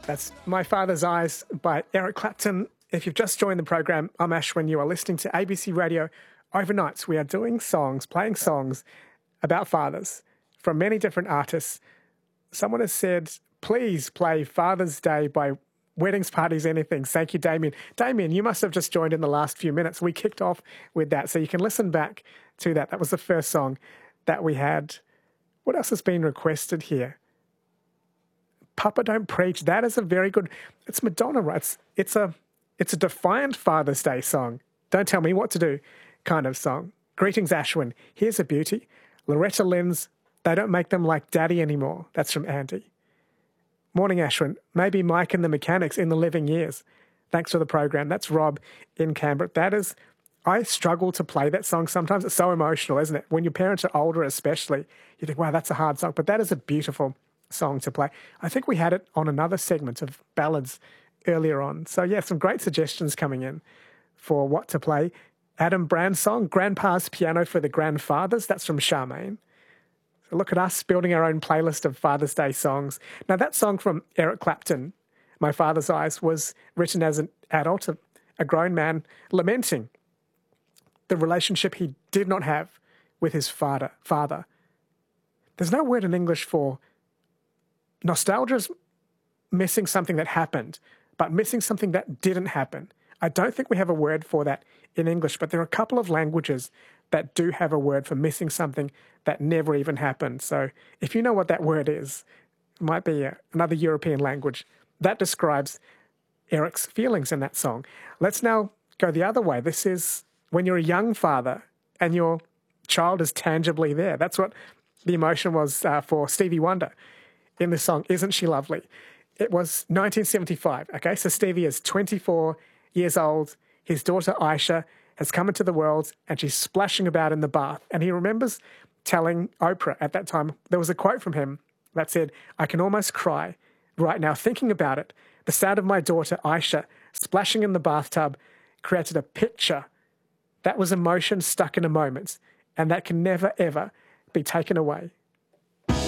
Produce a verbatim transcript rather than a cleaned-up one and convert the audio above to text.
That's My Father's Eyes by Eric Clapton. If you've just joined the program, I'm Ashwin. You are listening to A B C Radio Overnights. We are doing songs, playing songs about fathers from many different artists. Someone has said, please play Father's Day by Weddings, Parties, Anything. Thank you, Damien. Damien, you must have just joined in the last few minutes. We kicked off with that, so you can listen back to that. That was the first song that we had. What else has been requested here? Papa Don't Preach. That is a very good... It's Madonna, right? It's, it's, a, it's a defiant Father's Day song. Don't tell me what to do kind of song. Greetings, Ashwin. Here's a beauty. Loretta Lynn's They Don't Make Them Like Daddy Anymore. That's from Andy. Morning, Ashwin. Maybe Mike and the Mechanics in the Living Years. Thanks for the program. That's Rob in Canberra. That is... I struggle to play that song sometimes. It's so emotional, isn't it? When your parents are older especially, you think, wow, that's a hard song. But that is a beautiful song to play. I think we had it on another segment of ballads earlier on. So, yeah, some great suggestions coming in for what to play. Adam Brand's song, Grandpa's Piano for the Grandfathers. That's from Charmaine. So look at us building our own playlist of Father's Day songs. Now, that song from Eric Clapton, My Father's Eyes, was written as an adult, a, a grown man, lamenting the relationship he did not have with his father. father. There's no word in English for nostalgia's missing something that happened, but missing something that didn't happen. I don't think we have a word for that in English, but there are a couple of languages that do have a word for missing something that never even happened. So if you know what that word is, it might be a, another European language. That describes Eric's feelings in that song. Let's now go the other way. This is when you're a young father and your child is tangibly there. That's what the emotion was uh, for Stevie Wonder in the song, Isn't She Lovely? It was nineteen seventy-five, okay? So Stevie is twenty-four years old. His daughter Aisha has come into the world and she's splashing about in the bath. And he remembers telling Oprah at that time, there was a quote from him that said, I can almost cry right now thinking about it. The sound of my daughter Aisha splashing in the bathtub created a picture. That was emotion stuck in a moment, and that can never, ever be taken away.